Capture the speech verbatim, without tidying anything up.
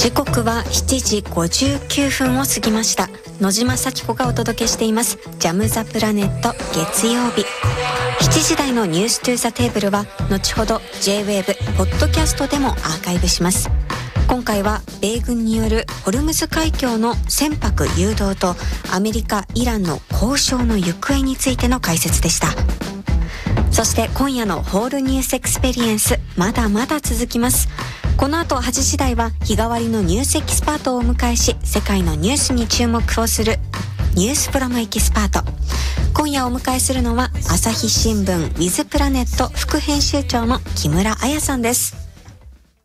時刻はしちじごじゅうきゅうふんを過ぎました。野島咲子がお届けしていますジャムザプラネット月曜日。しちじ台のニューストゥーザテーブルは後ほど ジェイウェーブ ポッドキャストでもアーカイブします。今回は米軍によるホルムズ海峡の船舶誘導とアメリカ・イランの交渉の行方についての解説でした。そして今夜のホールニュースエクスペリエンスまだまだ続きます。この後はちじ台は日替わりのニュースエキスパートをお迎えし、世界のニュースに注目をするニュースプラムエキスパート。今夜お迎えするのは朝日新聞ウィズプラネット副編集長の木村彩さんです。